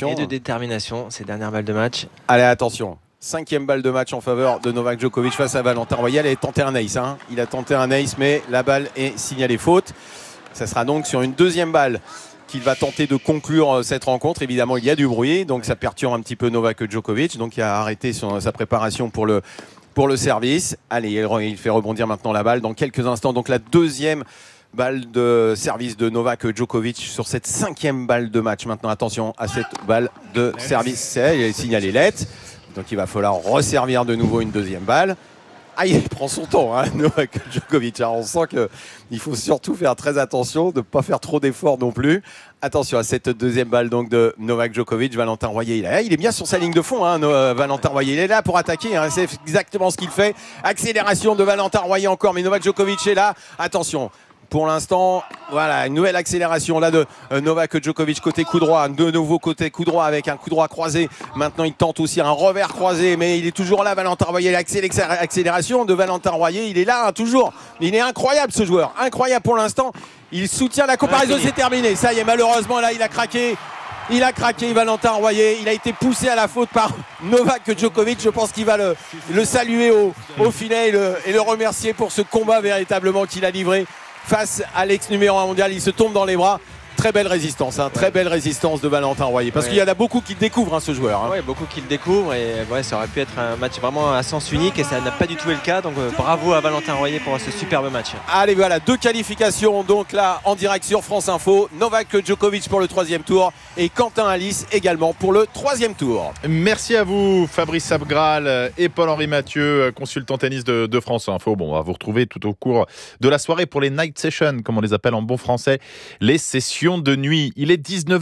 détermination. Et de détermination, ces dernières balles de match. Allez, attention. 5e balle de match en faveur de Novak Djokovic face à Valentin Royal. Il a tenté un ace. Il a tenté un ace, mais la balle est signalée faute. Ça sera donc sur une deuxième balle qu'il va tenter de conclure cette rencontre. Évidemment, il y a du bruit, donc ça perturbe un petit peu Novak Djokovic. Donc il a arrêté sa préparation pour le service. Allez, il fait rebondir maintenant la balle dans quelques instants. Donc la deuxième balle de service de Novak Djokovic sur cette 5e balle de match. Maintenant, attention à cette balle de service. Il est signalé let. Donc il va falloir resservir de nouveau une deuxième balle. Ah, il prend son temps, Novak Djokovic. Alors, on sent qu'il faut surtout faire très attention, de ne pas faire trop d'efforts non plus. Attention à cette deuxième balle donc, de Novak Djokovic. Valentin Royer, il est bien sur sa ligne de fond. Valentin Royer, il est là pour attaquer. C'est exactement ce qu'il fait. Accélération de Valentin Royer encore, mais Novak Djokovic est là. Attention. Pour l'instant, voilà, une nouvelle accélération là de Novak Djokovic côté coup droit, de nouveau côté coup droit avec un coup droit croisé. Maintenant, il tente aussi un revers croisé, mais il est toujours là, Valentin Royer. L'accélération de Valentin Royer, il est là, toujours. Il est incroyable ce joueur, incroyable pour l'instant. Il soutient la comparaison, c'est terminé. Ça y est, malheureusement, là, il a craqué. Valentin Royer. Il a été poussé à la faute par Novak Djokovic. Je pense qu'il va le saluer au filet et le remercier pour ce combat véritablement qu'il a livré face à l'ex numéro 1 mondial. Il se tombe dans les bras. Très belle résistance, très belle résistance de Valentin Royer. Parce qu'il y en a beaucoup qui le découvrent, ce joueur. Oui, beaucoup qui le découvrent. Et ça aurait pu être un match vraiment à sens unique. Et ça n'a pas du tout été le cas. Donc bravo à Valentin Royer pour ce superbe match. Allez, voilà, 2 qualifications. Donc là, en direct sur France Info. Novak Djokovic pour le 3e tour. Et Quentin Alice également pour le 3e tour. Merci à vous, Fabrice Abgral et Paul-Henri Mathieu, consultant tennis de France Info. Bon, on va vous retrouver tout au cours de la soirée pour les night sessions, comme on les appelle en bon français, les sessions de nuit. Il est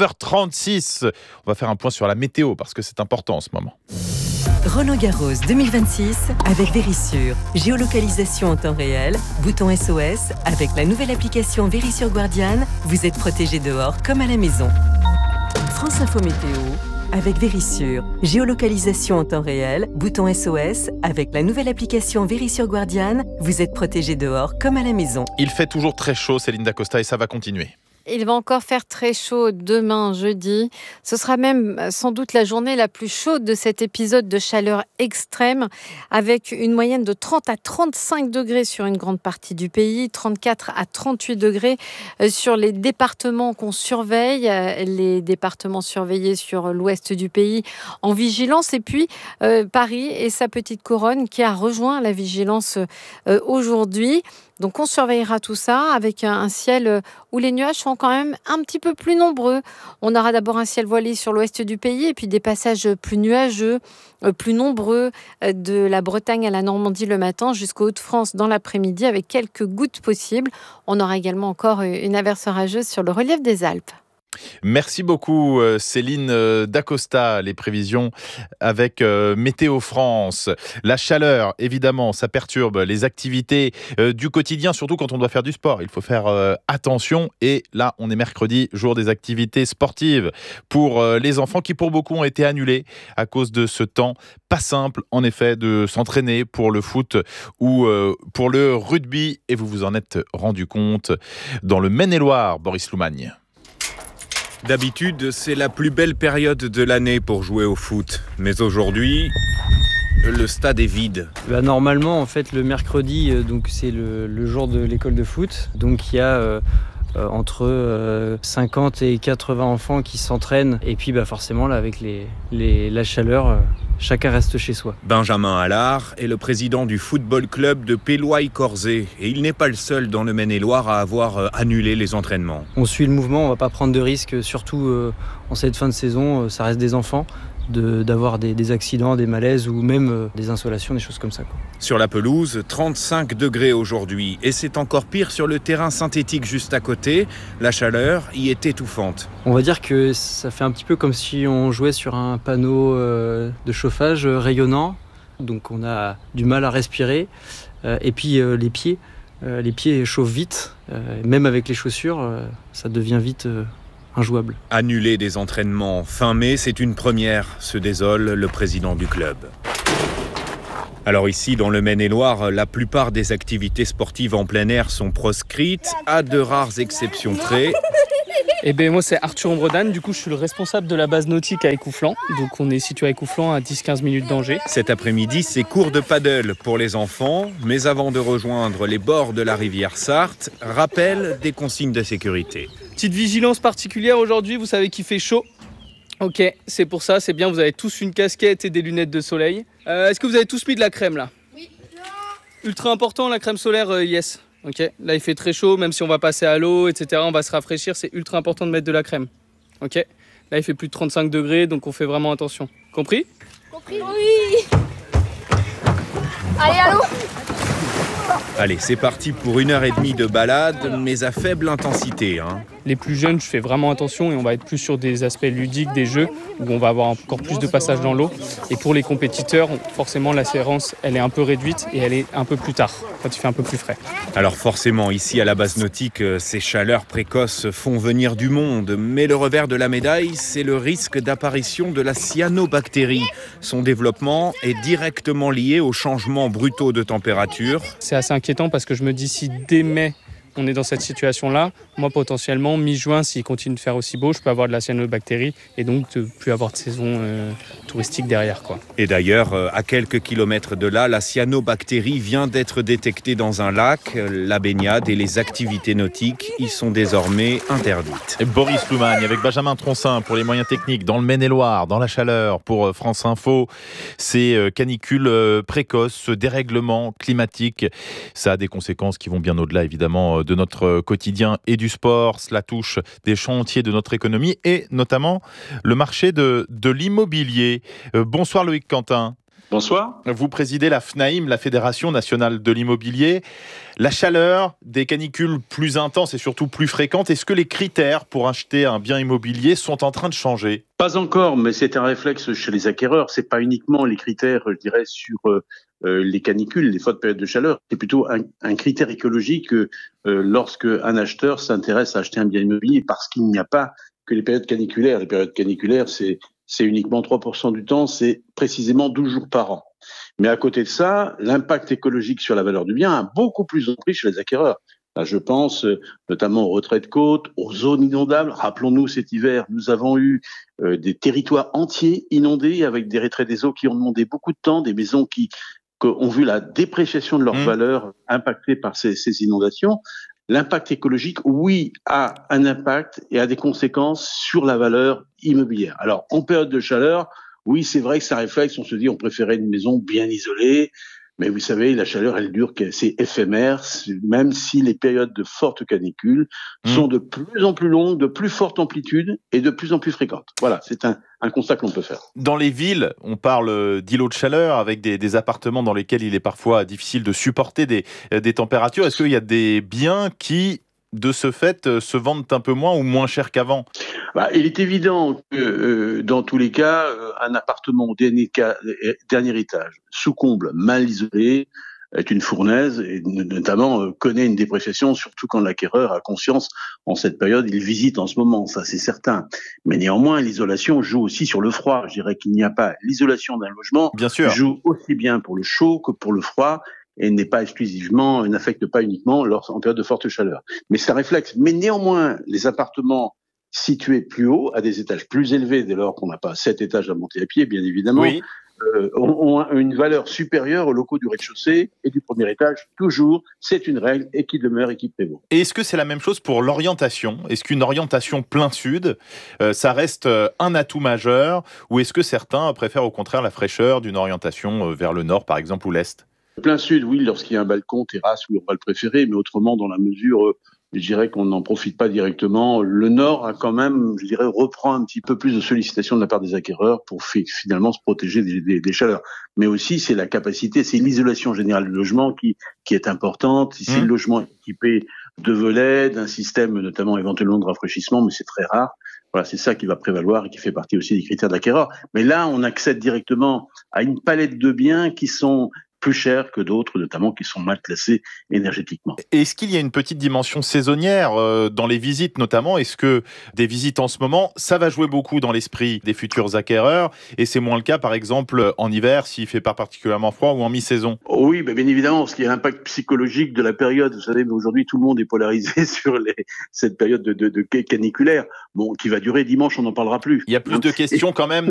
19h36. On va faire un point sur la météo parce que c'est important en ce moment. Roland-Garros 2026 avec Verisure. Géolocalisation en temps réel, bouton SOS. Avec la nouvelle application Verisure Guardian, vous êtes protégé dehors comme à la maison. France Info Météo avec Verisure. Géolocalisation en temps réel, bouton SOS. Avec la nouvelle application Verisure Guardian, vous êtes protégé dehors comme à la maison. Il fait toujours très chaud, Céline Dacosta, et ça va continuer. Il va encore faire très chaud demain, jeudi. Ce sera même sans doute la journée la plus chaude de cet épisode de chaleur extrême, avec une moyenne de 30 à 35 degrés sur une grande partie du pays, 34 à 38 degrés sur les départements qu'on surveille, les départements surveillés sur l'ouest du pays en vigilance, et puis Paris et sa petite couronne qui a rejoint la vigilance aujourd'hui. Donc on surveillera tout ça avec un ciel où les nuages sont quand même un petit peu plus nombreux. On aura d'abord un ciel voilé sur l'ouest du pays et puis des passages plus nuageux, plus nombreux de la Bretagne à la Normandie le matin jusqu'aux Hauts-de-France dans l'après-midi avec quelques gouttes possibles. On aura également encore une averse orageuse sur le relief des Alpes. Merci beaucoup Céline Dacosta. Les prévisions avec Météo France. La chaleur, évidemment, ça perturbe les activités du quotidien, surtout quand on doit faire du sport. Il faut faire attention. Et là, on est mercredi, jour des activités sportives pour les enfants qui, pour beaucoup, ont été annulés à cause de ce temps pas simple, en effet, de s'entraîner pour le foot ou pour le rugby. Et vous vous en êtes rendu compte dans le Maine-et-Loire, Boris Loumagne. D'habitude, c'est la plus belle période de l'année pour jouer au foot. Mais aujourd'hui, le stade est vide. Normalement, en fait, le mercredi, donc c'est le jour de l'école de foot. Donc il y a entre 50 et 80 enfants qui s'entraînent. Et puis forcément, là, avec la chaleur, chacun reste chez soi. Benjamin Allard est le président du football club de Péloy-Corzé. Et il n'est pas le seul dans le Maine-et-Loire à avoir annulé les entraînements. On suit le mouvement, on ne va pas prendre de risques, surtout en cette fin de saison, ça reste des enfants. D'avoir des accidents, des malaises ou même des insolations, des choses comme ça. Sur la pelouse, 35 degrés aujourd'hui. Et c'est encore pire sur le terrain synthétique juste à côté. La chaleur y est étouffante. On va dire que ça fait un petit peu comme si on jouait sur un panneau de chauffage rayonnant. Donc on a du mal à respirer. Et puis les pieds chauffent vite. Même avec les chaussures, ça devient vite injouable. Annuler des entraînements fin mai, c'est une première, se désole le président du club. Alors ici, dans le Maine-et-Loire, la plupart des activités sportives en plein air sont proscrites, à de rares exceptions près. Eh bien moi c'est Arthur Ombredan, du coup je suis le responsable de la base nautique à Écouflant. Donc on est situé à Écouflant à 10-15 minutes d'Angers. Cet après-midi, c'est cours de paddle pour les enfants, mais avant de rejoindre les bords de la rivière Sarthe, rappel des consignes de sécurité. Petite vigilance particulière aujourd'hui, vous savez qu'il fait chaud. Ok, c'est pour ça, c'est bien, vous avez tous une casquette et des lunettes de soleil. Est-ce que vous avez tous mis de la crème là ? Oui. Ultra important la crème solaire, yes. Ok, là il fait très chaud, même si on va passer à l'eau, etc., on va se rafraîchir, c'est ultra important de mettre de la crème. Ok, là il fait plus de 35 degrés, donc on fait vraiment attention. Compris ? Compris ? Oui. Allez, à l'eau. Allez, c'est parti pour 1h30 de balade, mais à faible intensité. Les plus jeunes, je fais vraiment attention et on va être plus sur des aspects ludiques des jeux où on va avoir encore plus de passages dans l'eau. Et pour les compétiteurs, forcément, la séance, elle est un peu réduite et elle est un peu plus tard, quand il fait un peu plus frais. Alors forcément, ici à la base nautique, ces chaleurs précoces font venir du monde. Mais le revers de la médaille, c'est le risque d'apparition de la cyanobactérie. Son développement est directement lié aux changements brutaux de température. C'est assez inquiétant parce que je me dis si dès mai, on est dans cette situation-là, moi potentiellement, mi-juin, s'il continue de faire aussi beau, je peux avoir de la cyanobactérie et donc ne plus avoir de saison touristique derrière, quoi. Et d'ailleurs, à quelques kilomètres de là, la cyanobactérie vient d'être détectée dans un lac. La baignade et les activités nautiques y sont désormais interdites. Et Boris Loumagne avec Benjamin Troncin pour les moyens techniques dans le Maine-et-Loire, dans la chaleur pour France Info. Ces canicules précoces, ce dérèglement climatique, ça a des conséquences qui vont bien au-delà évidemment de notre quotidien et du sport. Cela touche des champs entiers de notre économie et notamment le marché de l'immobilier. Bonsoir Loïc Quentin. Bonsoir. Vous présidez la FNAIM, la Fédération nationale de l'immobilier. La chaleur, des canicules plus intenses et surtout plus fréquentes, est-ce que les critères pour acheter un bien immobilier sont en train de changer ? Pas encore, mais c'est un réflexe chez les acquéreurs. C'est pas uniquement les critères, je dirais, sur les canicules, les fortes périodes de chaleur. C'est plutôt un critère écologique lorsque un acheteur s'intéresse à acheter un bien immobilier, parce qu'il n'y a pas que les périodes caniculaires. Les périodes caniculaires, c'est uniquement 3% du temps, c'est précisément 12 jours par an. Mais à côté de ça, l'impact écologique sur la valeur du bien a beaucoup plus de prix chez les acquéreurs. Là, je pense notamment aux retraits de côte, aux zones inondables. Rappelons-nous, cet hiver, nous avons eu des territoires entiers inondés avec des retraits des eaux qui ont demandé beaucoup de temps, des maisons qui ont vu la dépréciation de leur valeur impactée par ces inondations. L'impact écologique, oui, a un impact et a des conséquences sur la valeur immobilière. Alors, en période de chaleur, oui, c'est vrai que ça réflexe, on se dit on préférait une maison bien isolée, mais vous savez, la chaleur, elle dure, c'est éphémère, même si les périodes de forte canicule sont de plus en plus longues, de plus forte amplitude et de plus en plus fréquentes. Voilà, c'est un constat que l'on peut faire. Dans les villes, on parle d'îlots de chaleur avec des appartements dans lesquels il est parfois difficile de supporter des températures. Est-ce qu'il y a des biens qui, de ce fait, se vendent un peu moins ou moins cher qu'avant ? Il est évident que dans tous les cas, un appartement au dernier étage, sous comble, mal isolé, est une fournaise et notamment connaît une dépréciation, surtout quand l'acquéreur a conscience en cette période, il visite en ce moment, ça c'est certain. Mais néanmoins, l'isolation joue aussi sur le froid. Je dirais qu'il n'y a pas l'isolation d'un logement, bien sûr, joue aussi bien pour le chaud que pour le froid. Et n'affecte pas uniquement en période de forte chaleur. Mais ça réflexe. Mais néanmoins, les appartements situés plus haut, à des étages plus élevés, dès lors qu'on n'a pas 7 étages à monter à pied, bien évidemment, oui, ont une valeur supérieure aux locaux du rez-de-chaussée et du premier étage. Toujours, c'est une règle et qui demeure et qui prévaut. Et est-ce que c'est la même chose pour l'orientation ? Est-ce qu'une orientation plein sud, ça reste un atout majeur ? Ou est-ce que certains préfèrent au contraire la fraîcheur d'une orientation vers le nord, par exemple, ou l'est ? Plein sud, oui, lorsqu'il y a un balcon, terrasse, oui, on va le préférer, mais autrement, dans la mesure, je dirais qu'on n'en profite pas directement. Le nord a quand même, je dirais, reprend un petit peu plus de sollicitations de la part des acquéreurs pour finalement se protéger des chaleurs. Mais aussi, c'est la capacité, c'est l'isolation générale du logement qui est importante. Si le logement est équipé de volets, d'un système notamment éventuellement de rafraîchissement, mais c'est très rare. Voilà, c'est ça qui va prévaloir et qui fait partie aussi des critères d'acquéreur. Mais là, on accède directement à une palette de biens qui sont plus chers que d'autres, notamment qui sont mal classés énergétiquement. Est-ce qu'il y a une petite dimension saisonnière dans les visites notamment? Est-ce que des visites en ce moment, ça va jouer beaucoup dans l'esprit des futurs acquéreurs et c'est moins le cas par exemple en hiver s'il fait pas particulièrement froid ou en mi-saison? Oui, bien évidemment, parce qu'il y a l'impact psychologique de la période. Vous savez, mais aujourd'hui tout le monde est polarisé sur cette période de caniculaire, qui va durer dimanche, on n'en parlera plus. Il y a plus de questions quand même